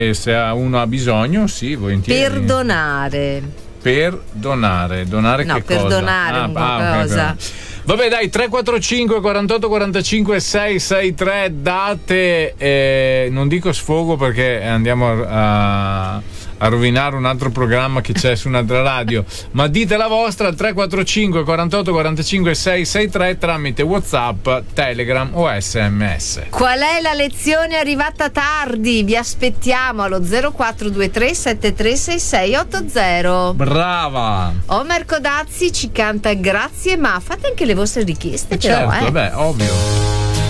e se uno ha bisogno, sì, volentieri. Perdonare, donare no, che cosa? Perdonare un qualcosa. Okay. Vabbè, dai, 345 48 45 663, date, non dico sfogo perché andiamo a rovinare un altro programma che c'è su un'altra radio, ma dite la vostra al 345 48 45 663 tramite WhatsApp, Telegram o SMS. Qual è la lezione arrivata tardi? Vi aspettiamo allo 0423 736680. Brava! Omer Codazzi ci canta Grazie, ma fate anche le vostre richieste, Certo, però. Vabbè, ovvio.